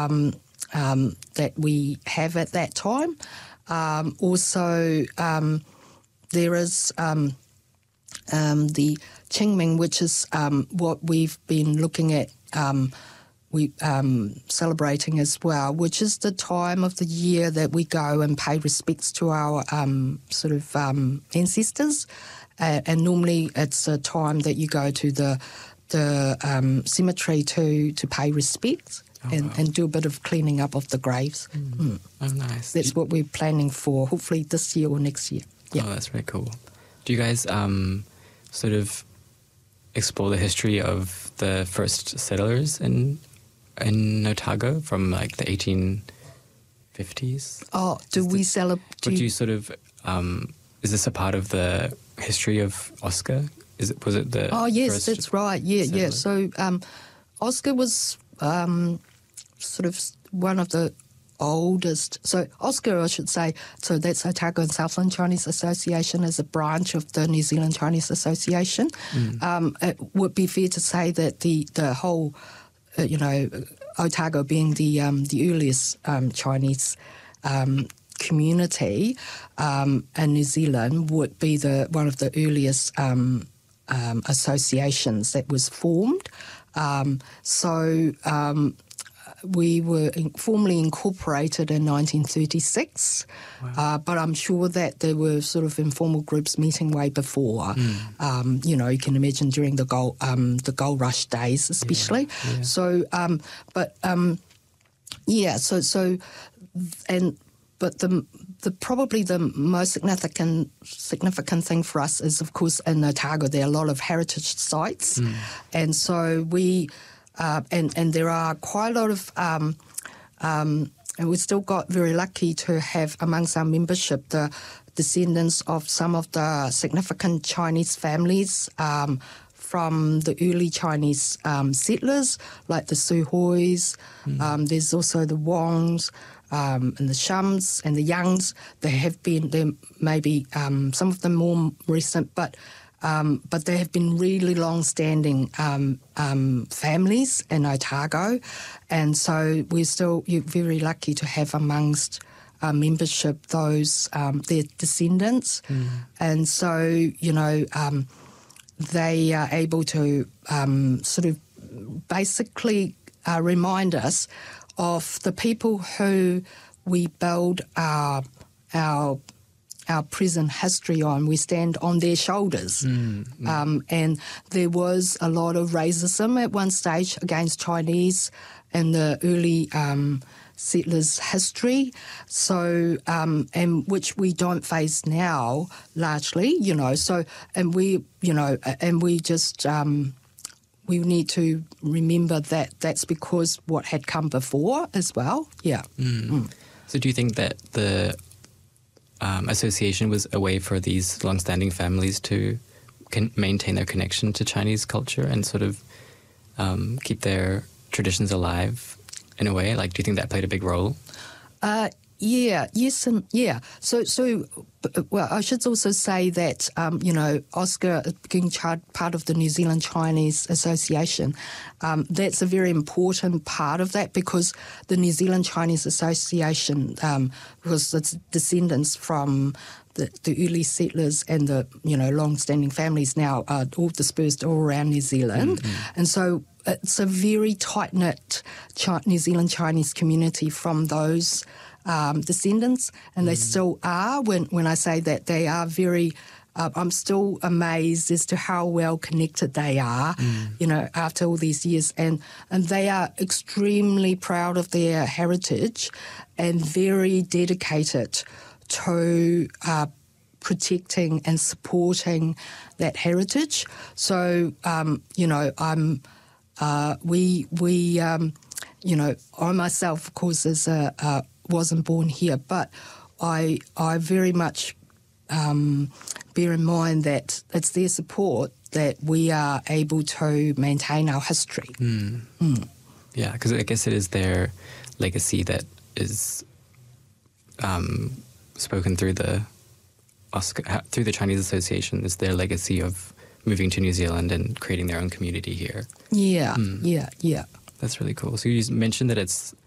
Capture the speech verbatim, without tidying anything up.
um, um, that we have at that time. Um, also, um, there is um, um, the Qingming, which is um, what we've been looking at, um, we um, celebrating as well, which is the time of the year that we go and pay respects to our um, sort of um, ancestors. Uh, and normally it's a time that you go to the the um, cemetery to, to pay respects. Oh, and, wow. and do a bit of cleaning up of the graves. Mm. Mm. Oh, nice. That's do what we're planning for, hopefully this year or next year. Yeah. Oh, that's very cool. Do you guys um, sort of explore the history of the first settlers in in Otago from like the eighteen fifties? Oh, do is we the, celebrate? Would you sort of, um, is this a part of the history of Oscar? Is it, was it the Oh, yes, first that's right. Yeah, settler? yeah. So um, Oscar was um, sort of one of the oldest. So Oscar, I should say, so that's Otago and Southland Chinese Association as a branch of the New Zealand Chinese Association. Mm. Um, it would be fair to say that the, the whole, uh, you know, Otago being the, um, the earliest um, Chinese um community um, in New Zealand would be the one of the earliest um, um, associations that was formed. Um, so um, we were in, formally incorporated in nineteen thirty-six, wow. uh, but I'm sure that there were sort of informal groups meeting way before. Mm. Um, you know, you can imagine during the gold um, the gold rush days, especially. Yeah. Yeah. So, um, but um, yeah, so so and. But the, the probably the most significant significant thing for us is, of course, in Otago there are a lot of heritage sites, mm. and so we uh, and and there are quite a lot of um, um, and we still got very lucky to have amongst our membership the descendants of some of the significant Chinese families. Um, from the early Chinese um, settlers, like the Suhois, mm. um, there's also the Wongs, um, and the Shums and the Youngs. There have been, there maybe um, some of them more recent, but um, but there have been really long-standing um, um, families in Otago, and so we're still you're very lucky to have amongst our membership those um, their descendants, mm. and so you know. Um, they are able to um, sort of basically uh, remind us of the people who we build our our our present history on. We stand on their shoulders. Mm, mm. Um, and there was a lot of racism at one stage against Chinese in the early um, settlers' history, so um, and which we don't face now largely, you know. So and we, you know, and we just um, we need to remember that that's because what had come before as well. Yeah. Mm. Mm. So do you think that the um, association was a way for these long-standing families to can maintain their connection to Chinese culture and sort of um, keep their traditions alive? In a way, like, do you think that played a big role? Uh, yeah, yes, and yeah. So, so, well, I should also say that um, you know, Oscar being part of the New Zealand Chinese Association, um, that's a very important part of that because the New Zealand Chinese Association, um, because it's descendants from the, the early settlers and the you know long-standing families now are all dispersed all around New Zealand, mm-hmm. and so. It's a very tight-knit New Zealand Chinese community from those um, descendants, and mm. they still are. When when I say that, they are very. Uh, I'm still amazed as to how well connected they are. Mm. You know, after all these years, and and they are extremely proud of their heritage, and very dedicated to. Uh, protecting and supporting that heritage. So, um, you know, I'm. Uh, we, we, um, you know, I myself, of course, as a, uh, wasn't born here, but I, I very much um, bear in mind that it's their support that we are able to maintain our history. Mm. Mm. Yeah, because I guess it is their legacy that is um, spoken through the Oscar, through the Chinese Association. Is their legacy of moving to New Zealand and creating their own community here. Yeah, mm. yeah, yeah. That's really cool. So you mentioned that it's